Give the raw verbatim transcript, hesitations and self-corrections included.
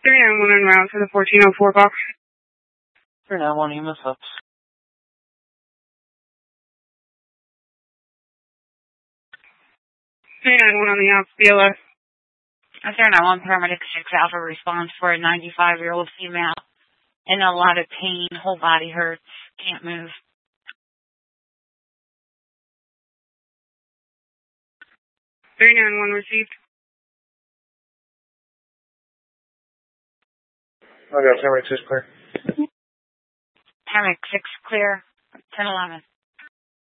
three nine one en route for the fourteen oh four box. three nine one E M S ups. three nine one on the ops, B L S. zero nine one paramedic six Alpha response for a ninety-five-year-old female in a lot of pain, whole body hurts, can't move. three nine one received. I got paramedic six clear. Paramedic six clear, ten eleven.